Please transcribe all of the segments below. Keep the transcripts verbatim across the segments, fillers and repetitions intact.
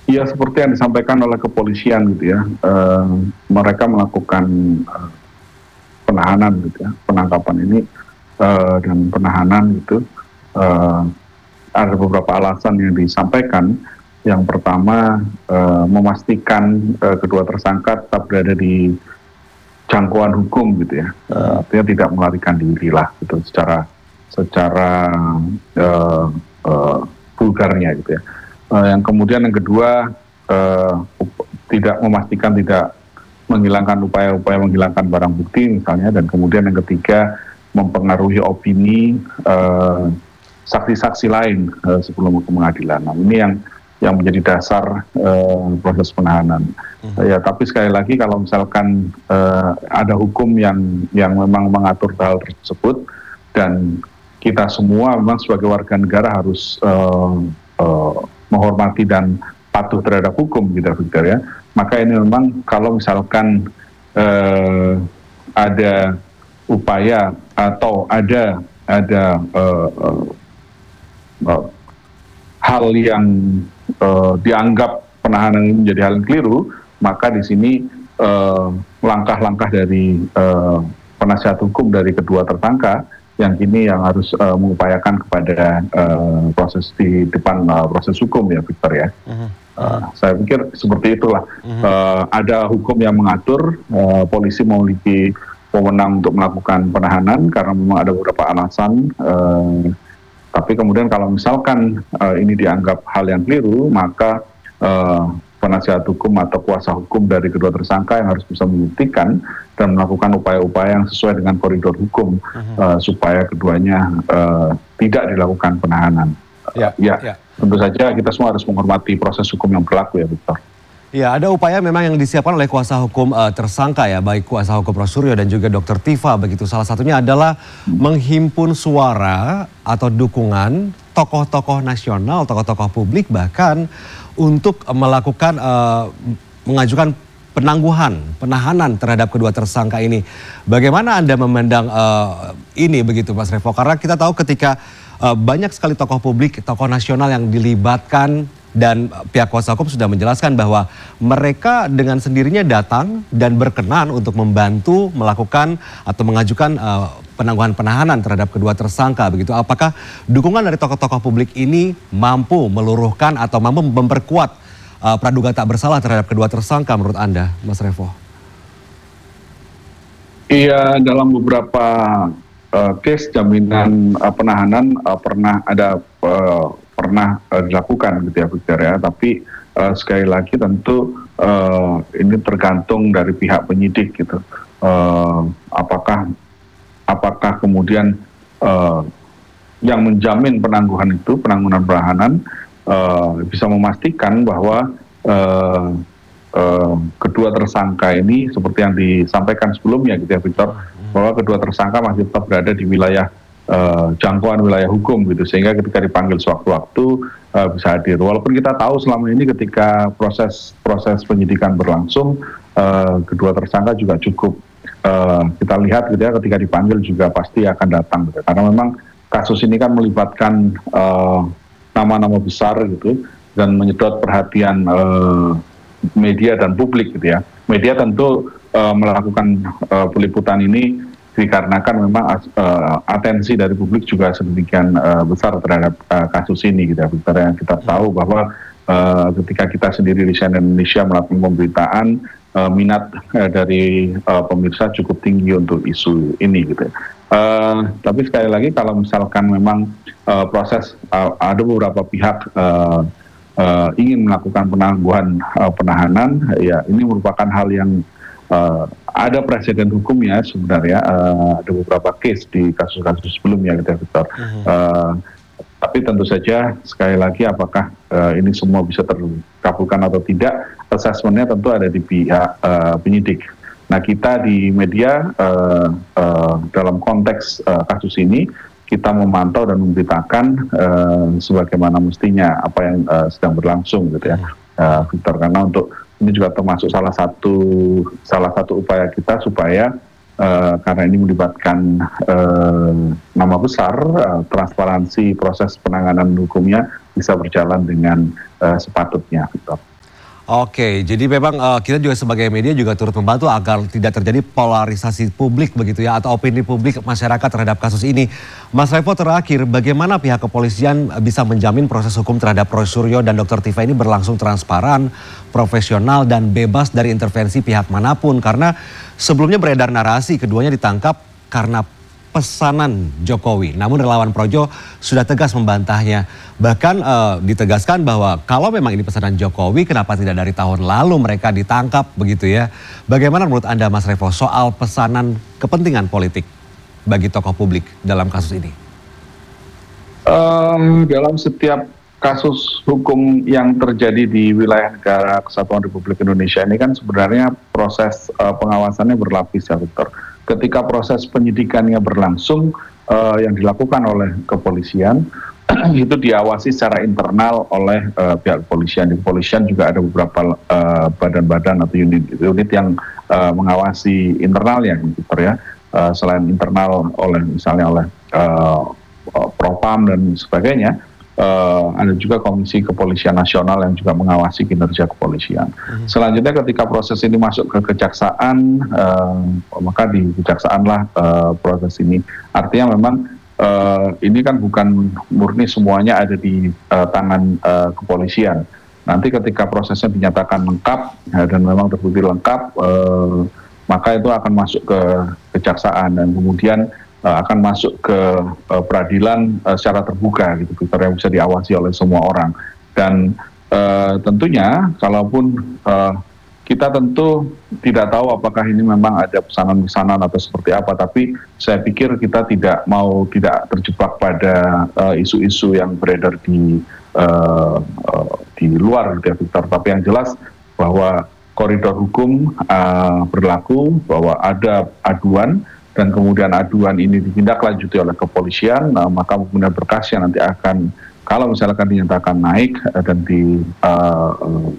Ya seperti yang disampaikan oleh kepolisian gitu ya, uh, mereka melakukan uh, penahanan gitu ya, penangkapan ini uh, dan penahanan gitu. Uh, ada beberapa alasan yang disampaikan. Yang pertama, uh, memastikan uh, kedua tersangka tetap berada di jangkauan hukum gitu ya, uh, artinya tidak melarikan diri lah gitu secara secara uh, uh, vulgarnya gitu ya. Uh, yang kemudian yang kedua, uh, tidak memastikan tidak menghilangkan upaya-upaya menghilangkan barang bukti misalnya, dan kemudian yang ketiga mempengaruhi opini uh, saksi-saksi lain uh, sebelum ke pengadilan. Nah, ini yang yang menjadi dasar uh, proses penahanan. Uh, ya, tapi sekali lagi kalau misalkan uh, ada hukum yang yang memang mengatur hal tersebut dan kita semua memang sebagai warga negara harus uh, uh, menghormati dan patuh terhadap hukum gitu, Victor ya. Maka ini memang kalau misalkan uh, ada upaya atau ada ada uh, uh, uh, hal yang uh, dianggap penahanan ini menjadi hal yang keliru, maka di sini uh, langkah-langkah dari uh, penasihat hukum dari kedua tersangka yang kini yang harus uh, mengupayakan kepada uh, proses di depan uh, proses hukum ya, Victor ya. Uh-huh. Uh, saya pikir seperti itulah. Uh-huh. Uh, ada hukum yang mengatur, uh, polisi memiliki wewenang untuk melakukan penahanan karena memang ada beberapa alasan. Uh, tapi kemudian kalau misalkan uh, ini dianggap hal yang keliru, maka uh, penasihat hukum atau kuasa hukum dari kedua tersangka yang harus bisa membuktikan dan melakukan upaya-upaya yang sesuai dengan koridor hukum uh-huh. uh, supaya keduanya uh, tidak dilakukan penahanan. Ya, uh, ya, ya, tentu saja kita semua harus menghormati proses hukum yang berlaku ya, Victor. Ya, ada upaya memang yang disiapkan oleh kuasa hukum uh, tersangka ya, baik kuasa hukum Rosuryo dan juga dokter Tifa begitu. Salah satunya adalah hmm. menghimpun suara atau dukungan tokoh-tokoh nasional, tokoh-tokoh publik bahkan untuk melakukan uh, mengajukan penangguhan, penahanan terhadap kedua tersangka ini. Bagaimana Anda memandang uh, ini begitu Mas Revo? Karena kita tahu ketika uh, banyak sekali tokoh publik, tokoh nasional yang dilibatkan dan pihak kuasa hukum sudah menjelaskan bahwa mereka dengan sendirinya datang dan berkenan untuk membantu melakukan atau mengajukan uh, penangguhan penahanan terhadap kedua tersangka begitu. Apakah dukungan dari tokoh-tokoh publik ini mampu meluruhkan atau mampu memperkuat uh, praduga tak bersalah terhadap kedua tersangka menurut Anda, Mas Revo? Iya, dalam beberapa uh, case jaminan uh, penahanan uh, pernah ada uh, pernah uh, dilakukan gitu ya, Victor ya. Tapi uh, sekali lagi tentu uh, ini tergantung dari pihak penyidik gitu. Uh, apakah apakah kemudian uh, yang menjamin penangguhan itu, penangguhan penahanan uh, bisa memastikan bahwa uh, uh, kedua tersangka ini seperti yang disampaikan sebelumnya gitu ya, Victor, bahwa kedua tersangka masih tetap berada di wilayah Uh, jangkauan wilayah hukum gitu, sehingga ketika dipanggil sewaktu-waktu uh, bisa hadir. Walaupun kita tahu selama ini ketika proses proses penyidikan berlangsung, uh, kedua tersangka juga cukup uh, kita lihat gitu ya, ketika dipanggil juga pasti akan datang gitu. Karena memang kasus ini kan melibatkan uh, nama-nama besar gitu dan menyedot perhatian uh, media dan publik gitu ya. Media tentu uh, melakukan uh, peliputan ini dikarenakan memang uh, atensi dari publik juga sedemikian uh, besar terhadap uh, kasus ini gitu ya, Victor. Yang kita tahu bahwa uh, ketika kita sendiri di C N N Indonesia melakukan pemberitaan, uh, minat uh, dari uh, pemirsa cukup tinggi untuk isu ini gitu ya. Uh, tapi sekali lagi kalau misalkan memang uh, proses uh, ada beberapa pihak uh, uh, ingin melakukan penangguhan uh, penahanan, ya ini merupakan hal yang Uh, ada presiden hukumnya sebenarnya, uh, ada beberapa case di kasus-kasus sebelumnya gitu, Victor. Uh-huh. Uh, tapi tentu saja sekali lagi apakah uh, ini semua bisa terkabulkan atau tidak, assessment-nya tentu ada di pihak uh, penyidik. Nah, kita di media uh, uh, dalam konteks uh, kasus ini kita memantau dan memberitakan uh, sebagaimana mestinya apa yang uh, sedang berlangsung gitu ya, uh, Victor. Karena untuk ini juga termasuk salah satu salah satu upaya kita supaya uh, karena ini melibatkan uh, nama besar, uh, transparansi proses penanganan hukumnya bisa berjalan dengan uh, sepatutnya, Victor. Oke, jadi memang uh, kita juga sebagai media juga turut membantu agar tidak terjadi polarisasi publik begitu ya, atau opini publik masyarakat terhadap kasus ini. Mas Revo, terakhir, bagaimana pihak kepolisian bisa menjamin proses hukum terhadap Roy Suryo dan dokter Tifa ini berlangsung transparan, profesional, dan bebas dari intervensi pihak manapun? Karena sebelumnya beredar narasi keduanya ditangkap karena pesanan Jokowi. Namun relawan Projo sudah tegas membantahnya. Bahkan uh, ditegaskan bahwa kalau memang ini pesanan Jokowi, kenapa tidak dari tahun lalu mereka ditangkap begitu ya. Bagaimana menurut Anda Mas Revo soal pesanan kepentingan politik bagi tokoh publik dalam kasus ini? Um, dalam setiap kasus hukum yang terjadi di wilayah negara Kesatuan Republik Indonesia ini kan sebenarnya proses uh, pengawasannya berlapis ya, Victor. Ketika proses penyidikannya berlangsung, uh, yang dilakukan oleh kepolisian itu diawasi secara internal oleh uh, pihak kepolisian. Di kepolisian juga ada beberapa badan-badan uh, atau unit-unit yang uh, mengawasi internalnya, gitu ya. Uh, selain internal oleh misalnya oleh uh, Propam dan sebagainya. Uh, ada juga Komisi Kepolisian Nasional yang juga mengawasi kinerja kepolisian. Hmm. Selanjutnya ketika proses ini masuk ke kejaksaan, uh, maka di kejaksaanlah uh, proses ini. Artinya memang uh, ini kan bukan murni semuanya ada di uh, tangan uh, kepolisian. Nanti ketika prosesnya dinyatakan lengkap ya, dan memang terbukti lengkap, uh, maka itu akan masuk ke kejaksaan dan kemudian Uh, akan masuk ke uh, peradilan uh, secara terbuka gitu, Victor, yang bisa diawasi oleh semua orang. Dan uh, tentunya kalaupun uh, kita tentu tidak tahu apakah ini memang ada pesanan-pesanan atau seperti apa, tapi saya pikir kita tidak mau tidak terjebak pada isu-isu uh, yang beredar di uh, uh, di luar gitu ya, Victor. Tapi yang jelas bahwa koridor hukum uh, berlaku, bahwa ada aduan, dan kemudian aduan ini ditindaklanjuti oleh kepolisian, nah, maka kemudian berkas yang nanti akan, kalau misalkan dinyatakan naik uh, dan di, uh, uh,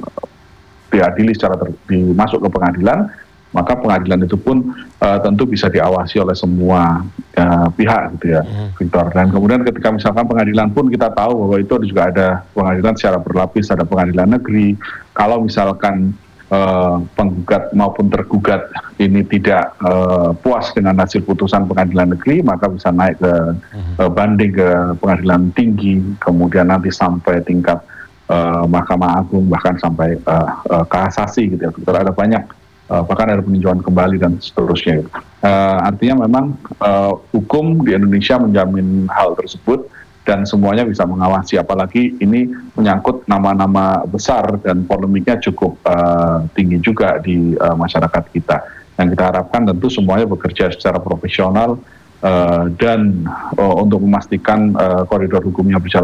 diadili secara ter, dimasuk ke pengadilan, maka pengadilan itu pun uh, tentu bisa diawasi oleh semua uh, pihak gitu ya, hmm. Victor. Dan kemudian ketika misalkan pengadilan pun kita tahu bahwa itu juga ada pengadilan secara berlapis, ada pengadilan negeri. Kalau misalkan Uh, penggugat maupun tergugat ini tidak uh, puas dengan hasil putusan pengadilan negeri, maka bisa naik ke uh, banding ke pengadilan tinggi, kemudian nanti sampai tingkat uh, Mahkamah Agung, bahkan sampai uh, uh, kasasi gitu ya. Ada banyak, uh, bahkan ada peninjauan kembali dan seterusnya. Uh, artinya memang uh, hukum di Indonesia menjamin hal tersebut dan semuanya bisa mengawasi, apalagi ini menyangkut nama-nama besar dan polemiknya cukup uh, tinggi juga di uh, masyarakat kita. Yang kita harapkan tentu semuanya bekerja secara profesional uh, dan uh, untuk memastikan uh, koridor hukumnya berjalan